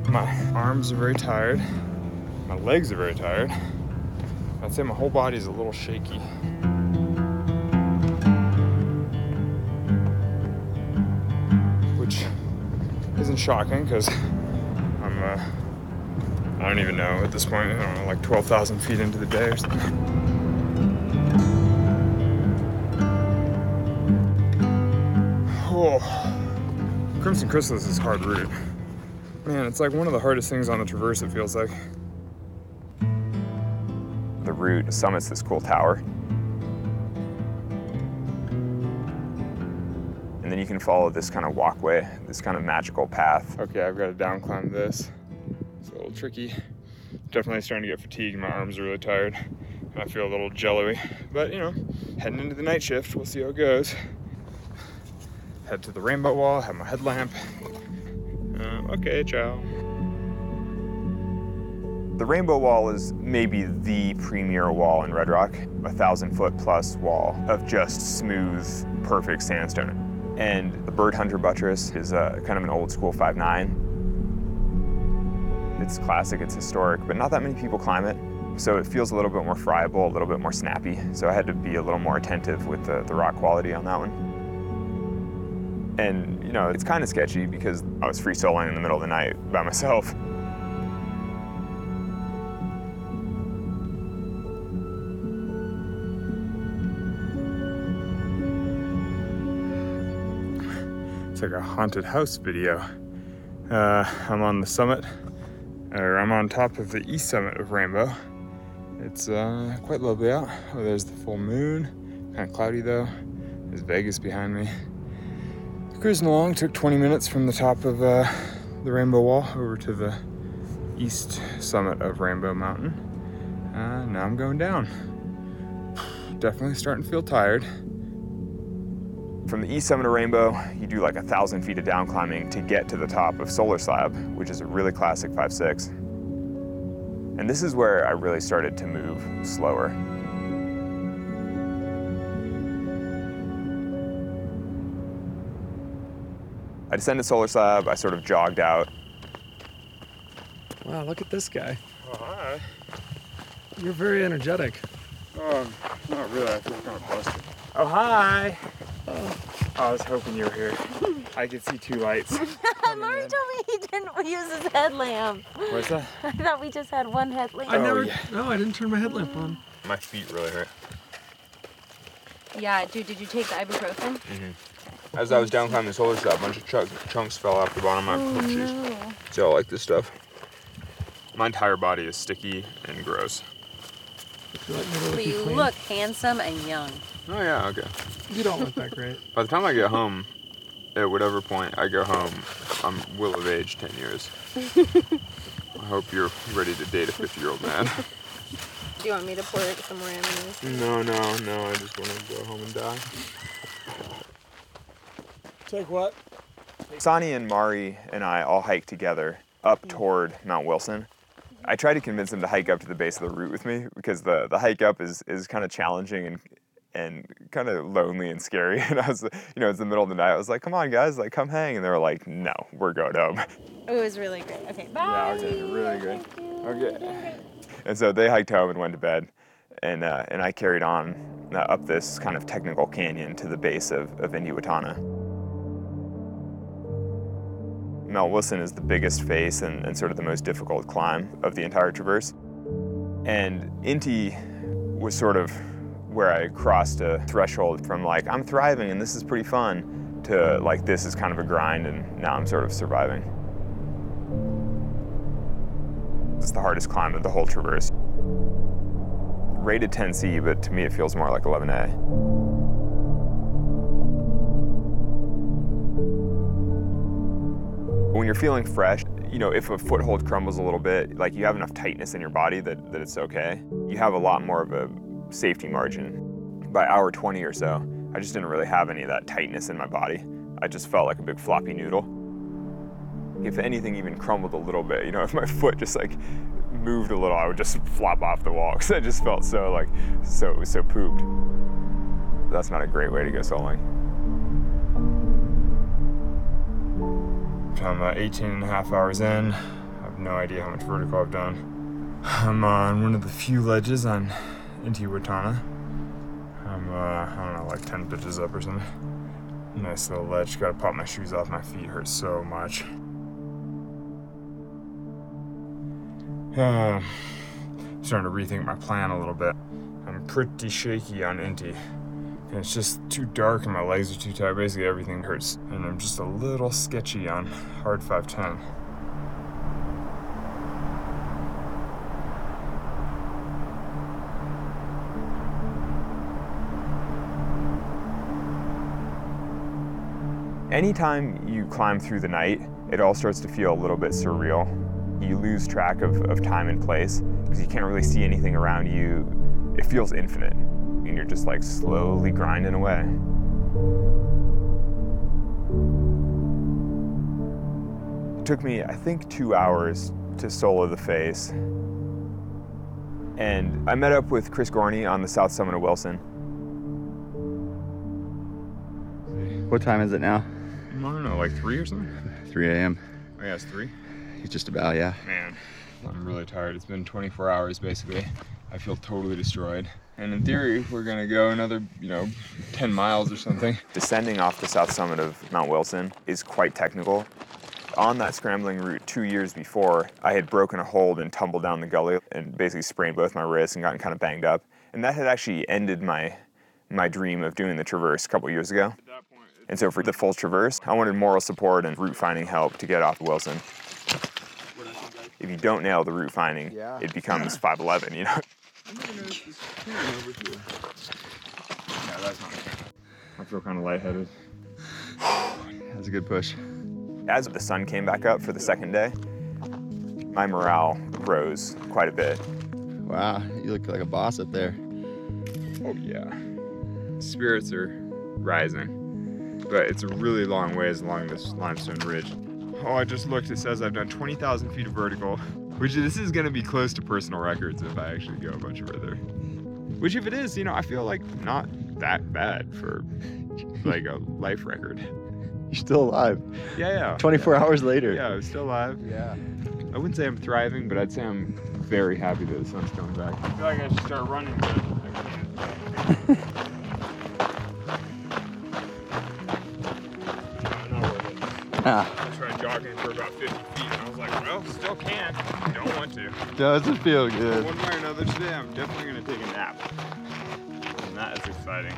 My arms are very tired. My legs are very tired. I'd say my whole body's a little shaky. Which isn't shocking because I don't even know at this point, I don't know, like 12,000 feet into the day or something. Oh, Crimson Chrysalis is a hard route. Man, it's like one of the hardest things on the Traverse, it feels like. The route summits this cool tower. And then you can follow this kind of walkway, this kind of magical path. Okay, I've got to down climb this. It's a little tricky. Definitely starting to get fatigued. My arms are really tired. And I feel a little jello-y. But, you know, heading into the night shift, we'll see how it goes. Head to the Rainbow Wall, have my headlamp. Okay, ciao. The Rainbow Wall is maybe the premier wall in Red Rock, 1,000-foot plus wall of just smooth, perfect sandstone. And the Bird Hunter Buttress is kind of an old school 5'9". It's classic, it's historic, but not that many people climb it. So it feels a little bit more friable, a little bit more snappy. So I had to be a little more attentive with the rock quality on that one. And, you know, it's kind of sketchy because I was free soloing in the middle of the night by myself. It's like a haunted house video. I'm on the summit, or I'm on top of the east summit of Rainbow. It's quite lovely out. Oh, there's the full moon. Kind of cloudy though. There's Vegas behind me. Cruising along, took 20 minutes from the top of the Rainbow Wall over to the east summit of Rainbow Mountain. Now I'm going down. Definitely starting to feel tired. From the east summit of Rainbow, you do like 1,000 feet of down climbing to get to the top of Solar Slab, which is a really classic 5'6". And this is where I really started to move slower. I descended Solar Slab, I sort of jogged out. Wow, look at this guy. Oh, hi. You're very energetic. Not really, I feel kind of busted. Oh, hi. I was hoping you were here. I could see two lights. Murray told me he didn't use his headlamp. What's that? I thought we just had one headlamp. No, I didn't turn my headlamp on. My feet really hurt. Yeah, dude, did you take the ibuprofen? Mm-hmm. As I was down climbing the Solar Slab, a bunch of chunks fell off the bottom of my foot shoes. No. So I like this stuff. My entire body is sticky and gross. But you look handsome and young. Oh yeah, okay. You don't look that great. By the time I get home, at whatever point I go home, I will have aged 10 years. I hope you're ready to date a 50-year-old man. Do you want me to pour some more ammunition? No, I just want to go home and die. Take what? Sonny and Mari and I all hiked together up toward Mount Wilson. I tried to convince them to hike up to the base of the route with me because the hike up is kind of challenging and kind of lonely and scary. And I was, you know, it's the middle of the night. I was like, come on, guys, like, come hang. And they were like, no, we're going home. It was really great. Okay, bye. Yeah, okay, really good. Okay. And so they hiked home and went to bed. And I carried on up this kind of technical canyon to the base of Indiwatana. Mount Wilson is the biggest face and sort of the most difficult climb of the entire Traverse. And Inti was sort of where I crossed a threshold from like, I'm thriving and this is pretty fun, to like, this is kind of a grind and now I'm sort of surviving. It's the hardest climb of the whole Traverse. Rated 10C, but to me it feels more like 11A. When you're feeling fresh, you know, if a foothold crumbles a little bit, like you have enough tightness in your body that it's okay. You have a lot more of a safety margin. By hour 20 or so, I just didn't really have any of that tightness in my body. I just felt like a big floppy noodle. If anything even crumbled a little bit, you know, if my foot just like moved a little, I would just flop off the wall because I just felt so like, so pooped. That's not a great way to go soloing. I'm 18 and a half hours in. have no idea how much vertical I've done. I'm on one of the few ledges on Intihuatana. I'm, I don't know, like 10 pitches up or something. Nice little ledge. Gotta pop my shoes off. My feet hurt so much. I'm starting to rethink my plan a little bit. I'm pretty shaky on Inti. And it's just too dark and my legs are too tight. Basically everything hurts. And I'm just a little sketchy on hard 510. Anytime you climb through the night, it all starts to feel a little bit surreal. You lose track of time and place because you can't really see anything around you. It feels infinite, and you're just like slowly grinding away. It took me, I think, 2 hours to solo the face. And I met up with Chris Gorney on the south summit of Wilson. What time is it now? I don't know, like 3 or something? 3 a.m. Oh yeah, it's 3? Just about, yeah. Man, I'm really tired. It's been 24 hours basically. I feel totally destroyed. And in theory, we're gonna go another, 10 miles or something. Descending off the south summit of Mount Wilson is quite technical. On that scrambling route 2 years before, I had broken a hold and tumbled down the gully and basically sprained both my wrists and gotten kind of banged up. And that had actually ended my dream of doing the traverse a couple years ago. And so for the full traverse, I wanted moral support and route finding help to get off Wilson. If you don't nail the route finding, it becomes 5'11", you know? Yeah, that's not okay. I feel kind of lightheaded. That's a good push. As the sun came back up for the second day, my morale rose quite a bit. Wow, you look like a boss up there. Oh yeah. Spirits are rising, but it's a really long ways along this limestone ridge. Oh, I just looked, it says I've done 20,000 feet of vertical, which this is gonna be close to personal records if I actually go a bunch further. Which if it is, I feel like not that bad for like a life record. You're still alive. Yeah. 24 hours later. Yeah, I'm still alive. Yeah. I wouldn't say I'm thriving, but I'd say I'm very happy that the sun's coming back. I feel like I should start running, but I can't. I tried jogging for about 50 feet, and I was like, well, still can. Don't want to. Doesn't feel good. One way or another today, I'm definitely going to take a nap. And that is exciting.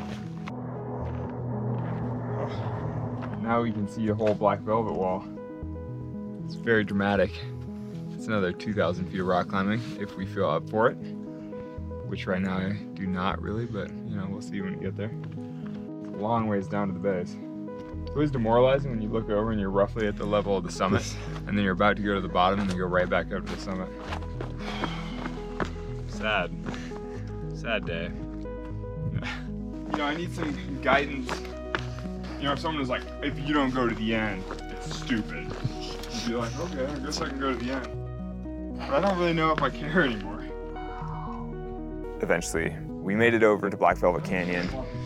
Oh. Now we can see a whole black velvet wall. It's very dramatic. It's another 2,000 feet of rock climbing if we feel up for it. Which right now I do not really, but we'll see when we get there. It's a long ways down to the base. It's always demoralizing when you look over and you're roughly at the level of the summit, and then you're about to go to the bottom and then go right back up to the summit. Sad. Sad day. I need some guidance. If someone was like, if you don't go to the end, it's stupid. You'd be like, okay, I guess I can go to the end. But I don't really know if I care anymore. Eventually, we made it over to Black Velvet Canyon.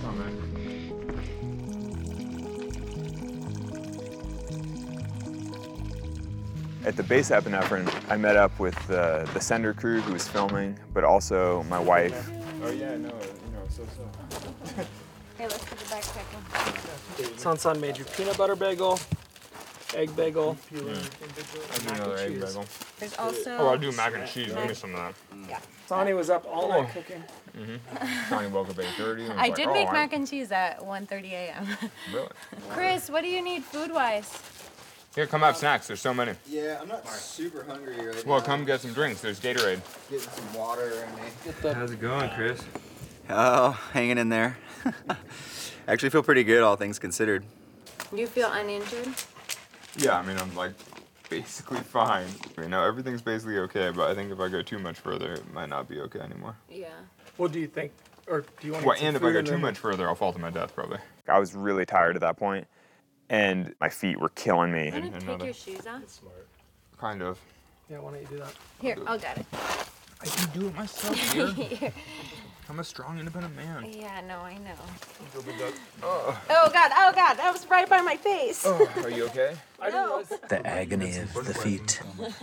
At the base of epinephrine, I met up with the sender crew who was filming, but also my wife. Oh yeah, no, so. Hey, let's put the backpack in. Son made you peanut butter bagel, egg bagel. I'll do another egg bagel. There's also... Oh, I'll do mac and cheese. Give me some of that. Yeah. Sonny was up all night cooking. Sonny woke up at 8:30. I did make mac and cheese at 1:30 a.m. Really? Chris, what do you need food-wise? Here, come have snacks. There's so many. Yeah, I'm not super hungry right now. Well, come get some drinks. There's Gatorade. Getting some water in me. How's it going, Chris? Oh, hanging in there. Actually feel pretty good, all things considered. You feel uninjured? Yeah, I'm like basically fine. Everything's basically okay, but I think if I go too much further, it might not be okay anymore. Yeah. What do you think? Or do you want to Well, and if I go too much further, I'll fall to my death probably. I was really tired at that point, and my feet were killing me. You want to take your shoes off? That's smart. Kind of. Yeah, why don't you do that? Here, I'll get it. I can do it myself here. Here. I'm a strong, independent man. Yeah, no, I know. Oh, Oh God, that was right by my face. are you okay? No. The agony of the feet.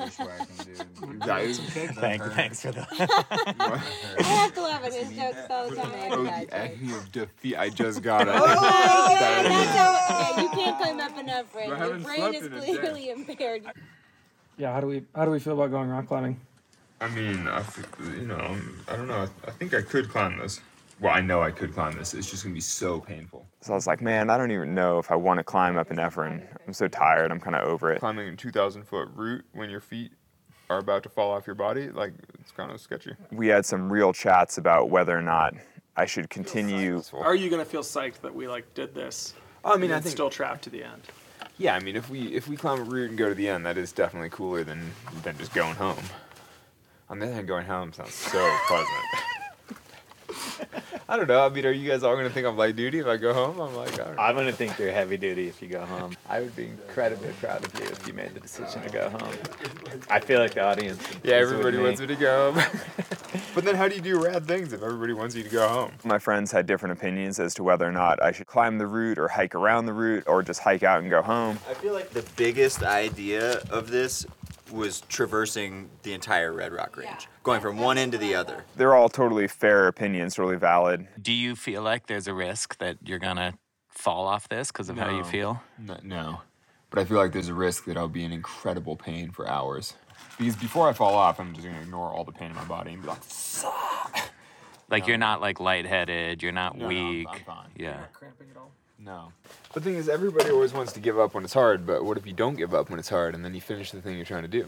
Thanks for that. I have to laugh at his jokes all the time. Oh, the agony of defeat. I just got it. Oh my God, that's how. Okay, you can't climb up enough, Ray. I Your haven't brain slept is in a day. clearly impaired. Yeah, how do we feel about going rock climbing? I mean, I don't know. I think I could climb this. Well, I know I could climb this. It's just gonna be so painful. So I was like, man, I don't even know if I want to climb up an Ephraim. I'm so tired. I'm kind of over it. Climbing a 2,000-foot route when your feet are about to fall off your body, like, it's kind of sketchy. We had some real chats about whether or not I should continue. Are you gonna feel psyched that we did this? I mean, and I then think still trapped to the end. Yeah, I mean, if we climb a route and go to the end, that is definitely cooler than just going home. On the other hand, going home sounds so pleasant. I don't know. I mean, are you guys all gonna think I'm light duty if I go home? I'm like, I don't know. I'm gonna think you're heavy duty if you go home. I would be incredibly proud of you if you made the decision to go home. I feel like the audience. Yeah, everybody wants me to go home. But then how do you do rad things if everybody wants you to go home? My friends had different opinions as to whether or not I should climb the route or hike around the route or just hike out and go home. I feel like the biggest idea of this was traversing the entire Red Rock Range, going from one end to the other. They're all totally fair opinions, totally valid. Do you feel like there's a risk that you're gonna fall off this because of how you feel? No. But I feel like there's a risk that I'll be in incredible pain for hours. Because before I fall off, I'm just gonna ignore all the pain in my body and be like, Like you're not like lightheaded, you're not weak. I'm fine. Yeah. Cramping at all? No. The thing is, everybody always wants to give up when it's hard, but what if you don't give up when it's hard and then you finish the thing you're trying to do?